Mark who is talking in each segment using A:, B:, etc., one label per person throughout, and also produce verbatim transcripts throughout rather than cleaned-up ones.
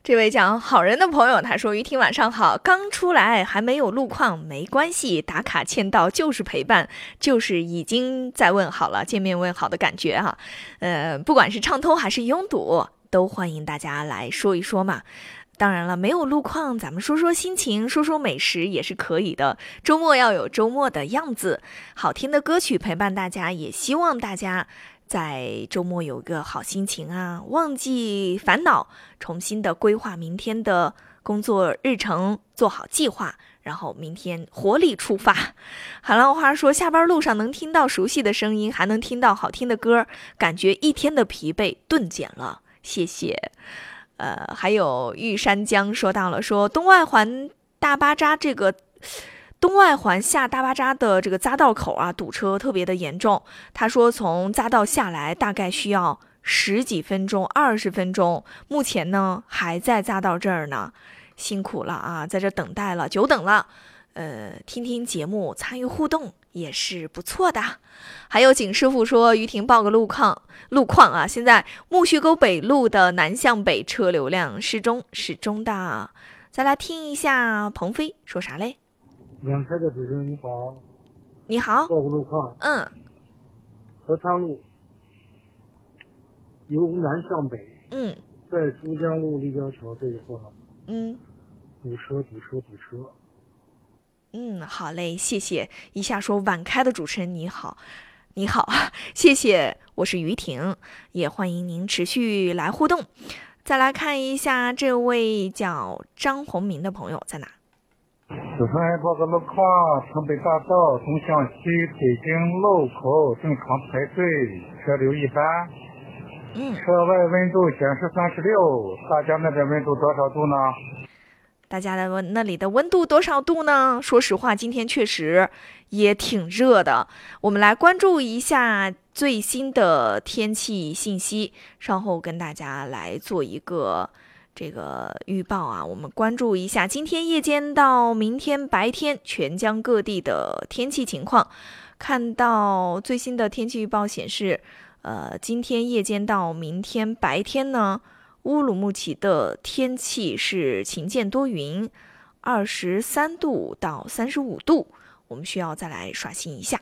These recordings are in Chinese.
A: 这位讲好人的朋友他说，于婷晚上好，刚出来还没有路况没关系，打卡签到就是陪伴，就是已经在问好了，见面问好的感觉哈。呃，不管是畅通还是拥堵，都欢迎大家来说一说嘛。当然了，没有路况，咱们说说心情，说说美食也是可以的。周末要有周末的样子，好听的歌曲陪伴大家，也希望大家在周末有个好心情啊，忘记烦恼，重新的规划明天的工作日程，做好计划，然后明天活力出发。海浪花说，下班路上能听到熟悉的声音，还能听到好听的歌，感觉一天的疲惫顿减了，谢谢。呃，还有玉山江说到了，说东外环大巴扎这个东外环下大巴扎的这个匝道口啊，堵车特别的严重。他说从匝道下来大概需要十几分钟、二十分钟，目前呢还在匝道这儿呢，辛苦了啊，在这等待了，久等了。呃，听听节目，参与互动也是不错的。还有景师傅说，于婷报个路况，路况啊，现在木樨沟北路的南向北车流量适中，适中的。再来听一下鹏飞说啥嘞？
B: 两台的主持人你好。
A: 你好。
B: 报个路况。
A: 嗯。
B: 合昌路由南向北。
A: 嗯。
B: 在珠江路立交桥这一块。
A: 嗯。
B: 堵车，堵车，堵车。
A: 嗯，好嘞，谢谢。一下说晚开的主持人你好，你好，谢谢，我是于婷，也欢迎您持续来互动。再来看一下这位叫张宏明的朋友在哪？
B: 主持人报个路况，城北大道东向西北京路口正常排队，车流一般。
A: 嗯。
B: 车外温度显示三十六，大家那边温度多少度呢？
A: 大家的温那里的温度多少度呢？说实话，今天确实也挺热的。我们来关注一下最新的天气信息，稍后跟大家来做一个这个预报啊。我们关注一下今天夜间到明天白天全疆各地的天气情况。看到最新的天气预报显示，呃，今天夜间到明天白天呢，乌鲁木齐的天气是晴间多云，二十三度到三十五度，我们需要再来刷新一下。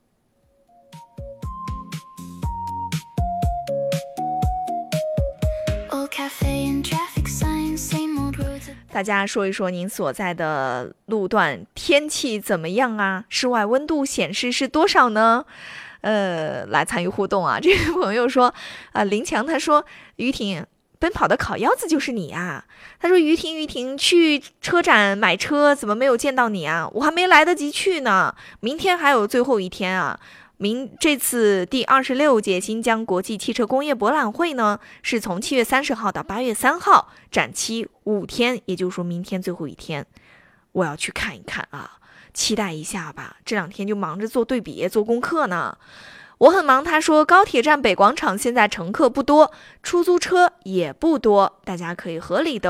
A: 大家说一说您所在的路段天气怎么样啊？室外温度显示是多少呢？呃，来参与互动啊！这位朋友说，啊、呃，林强他说，于婷。奔跑的烤腰子就是你啊！他说于婷于婷去车展买车怎么没有见到你啊？我还没来得及去呢，明天还有最后一天啊！明这次第二十六届新疆国际汽车工业博览会呢，是从七月三十号到八月三号，展期五天，也就是说明天最后一天，我要去看一看啊，期待一下吧！这两天就忙着做对比、做功课呢。我很忙，他说高铁站北广场现在乘客不多，出租车也不多，大家可以合理的